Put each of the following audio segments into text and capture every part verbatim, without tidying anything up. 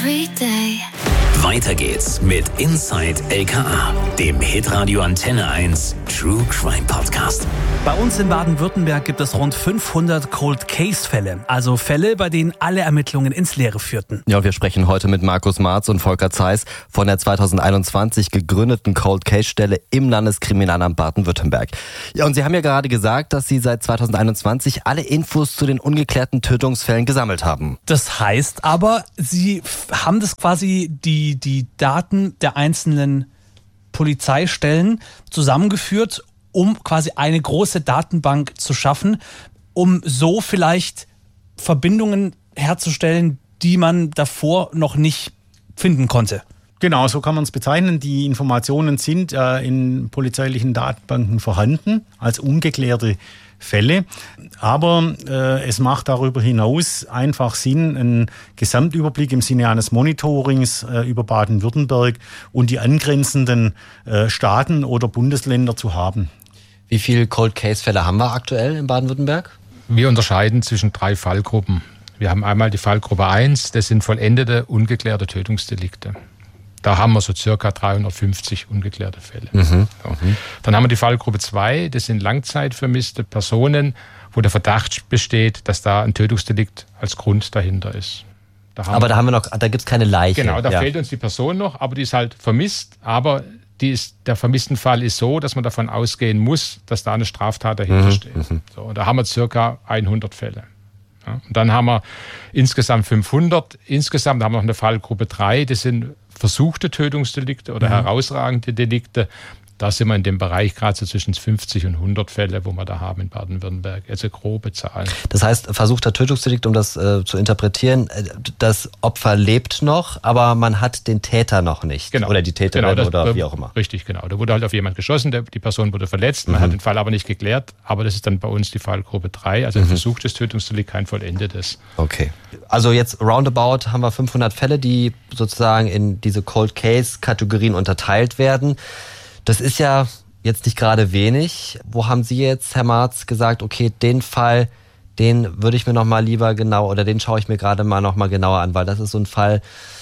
every day. Weiter geht's mit Inside L K A, dem Hitradio Antenne eins True Crime Podcast. Bei uns in Baden-Württemberg gibt es rund fünfhundert Cold-Case-Fälle, also Fälle, bei denen alle Ermittlungen ins Leere führten. Ja, und wir sprechen heute mit Markus Marz und Volker Zeiss von der zweitausendeinundzwanzig gegründeten Cold-Case-Stelle im Landeskriminalamt Baden-Württemberg. Ja, und Sie haben ja gerade gesagt, dass Sie seit zweitausendeinundzwanzig alle Infos zu den ungeklärten Tötungsfällen gesammelt haben. Das heißt aber, Sie haben das quasi die, die Daten der einzelnen Polizeistellen zusammengeführt, um quasi eine große Datenbank zu schaffen, um so vielleicht Verbindungen herzustellen, die man davor noch nicht finden konnte. Genau, so kann man es bezeichnen. Die Informationen sind äh, in polizeilichen Datenbanken vorhanden als ungeklärte Fälle. Aber äh, es macht darüber hinaus einfach Sinn, einen Gesamtüberblick im Sinne eines Monitorings äh, über Baden-Württemberg und die angrenzenden äh, Staaten oder Bundesländer zu haben. Wie viele Cold-Case-Fälle haben wir aktuell in Baden-Württemberg? Wir unterscheiden zwischen drei Fallgruppen. Wir haben einmal die Fallgruppe eins, das sind vollendete, ungeklärte Tötungsdelikte. Da haben wir so circa dreihundertfünfzig ungeklärte Fälle. Mhm. So. Mhm. Dann haben wir die Fallgruppe zwei, das sind langzeitvermisste Personen, wo der Verdacht besteht, dass da ein Tötungsdelikt als Grund dahinter ist. Da aber da haben wir noch, da gibt es keine Leiche. Genau, da ja. fehlt uns die Person noch, aber die ist halt vermisst, aber die ist, der vermissten Fall ist so, dass man davon ausgehen muss, dass da eine Straftat dahinter mhm. steht. Mhm. So, und da haben wir circa hundert Fälle. Ja, und dann haben wir insgesamt fünfhundert. Insgesamt haben wir noch eine Fallgruppe drei, das sind versuchte Tötungsdelikte oder mhm. herausragende Delikte. Da sind wir in dem Bereich gerade so zwischen fünfzig und hundert Fälle, wo wir da haben in Baden-Württemberg. Also grobe Zahlen. Das heißt, versuchter Tötungsdelikt, um das äh, zu interpretieren, das Opfer lebt noch, aber man hat den Täter noch nicht. Genau. Oder die Täterin genau, das, oder wie auch immer. Richtig, genau. Da wurde halt auf jemand geschossen, der, die Person wurde verletzt, man mhm. hat den Fall aber nicht geklärt, aber das ist dann bei uns die Fallgruppe drei, also ein mhm. versuchtes Tötungsdelikt, kein vollendetes. Okay. Also jetzt roundabout haben wir fünfhundert Fälle, die sozusagen in diese Cold-Case-Kategorien unterteilt werden. Das ist ja jetzt nicht gerade wenig. Wo haben Sie jetzt, Herr Marz, gesagt, okay, den Fall, den würde ich mir noch mal lieber genau, oder den schaue ich mir gerade mal noch mal genauer an, weil das ist so ein Fall.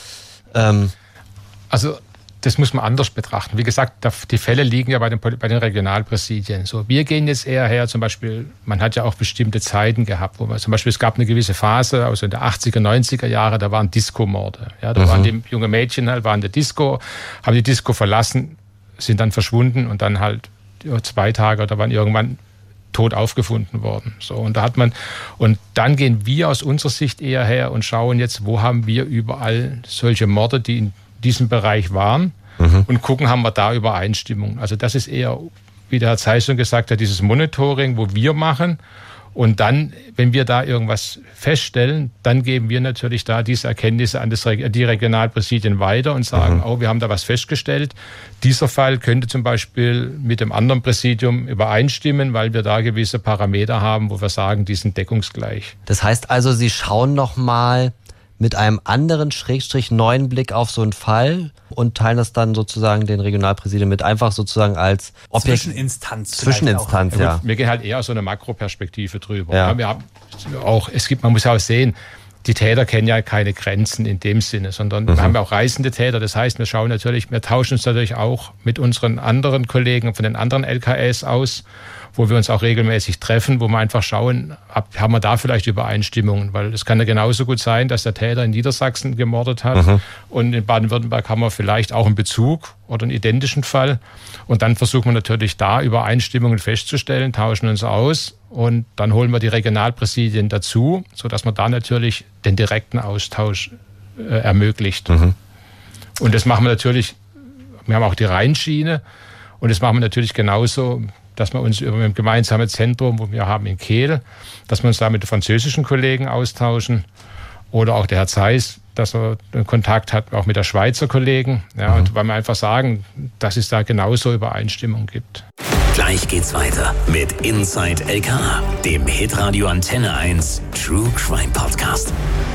Ähm also das muss man anders betrachten. Wie gesagt, die Fälle liegen ja bei den, bei den Regionalpräsidien. So, wir gehen jetzt eher her, zum Beispiel, man hat ja auch bestimmte Zeiten gehabt, wo man zum Beispiel, es gab eine gewisse Phase, also in der achtziger, neunziger Jahre, da waren Disco-Morde. Ja, da mhm. waren die junge Mädchen halt, waren in der Disco, haben die Disco verlassen, sind dann verschwunden und dann halt zwei Tage oder waren irgendwann tot aufgefunden worden. So, und da hat man, und dann gehen wir aus unserer Sicht eher her und schauen jetzt, wo haben wir überall solche Morde, die in diesem Bereich waren, mhm. und gucken, haben wir da Übereinstimmung. Also das ist eher, wie der Herr Zeiss schon gesagt hat, dieses Monitoring, wo wir machen. Und dann, wenn wir da irgendwas feststellen, dann geben wir natürlich da diese Erkenntnisse an das, die Regionalpräsidien weiter und sagen, mhm. oh, wir haben da was festgestellt. Dieser Fall könnte zum Beispiel mit dem anderen Präsidium übereinstimmen, weil wir da gewisse Parameter haben, wo wir sagen, die sind deckungsgleich. Das heißt also, Sie schauen noch mal mit einem anderen Schrägstrich neuen Blick auf so einen Fall und teilen das dann sozusagen den Regionalpräsidien mit, einfach sozusagen als Objekt. Zwischeninstanz. Zwischeninstanz, ja. Wir gehen halt eher so eine Makroperspektive drüber. Ja. Ja, wir haben auch, es gibt, man muss auch sehen, die Täter kennen ja keine Grenzen in dem Sinne, sondern mhm. wir haben ja auch reisende Täter. Das heißt, wir schauen natürlich, wir tauschen uns natürlich auch mit unseren anderen Kollegen von den anderen L K As aus, wo wir uns auch regelmäßig treffen, wo wir einfach schauen, haben wir da vielleicht Übereinstimmungen, weil es kann ja genauso gut sein, dass der Täter in Niedersachsen gemordet hat mhm. und in Baden-Württemberg haben wir vielleicht auch einen Bezug oder einen identischen Fall und dann versuchen wir natürlich da Übereinstimmungen festzustellen, tauschen uns aus und dann holen wir die Regionalpräsidien dazu, sodass man da natürlich den direkten Austausch äh, ermöglicht. Mhm. Und das machen wir natürlich, wir haben auch die Rheinschiene und das machen wir natürlich genauso, dass wir uns über ein gemeinsames Zentrum, wo wir haben in Kehl, dass wir uns da mit den französischen Kollegen austauschen oder auch der Herr Zeiss, dass er Kontakt hat, auch mit der Schweizer Kollegen, ja, mhm. und weil wir einfach sagen, dass es da genauso Übereinstimmung gibt. Gleich geht's weiter mit Inside L K A, dem Hitradio Antenne eins True Crime Podcast.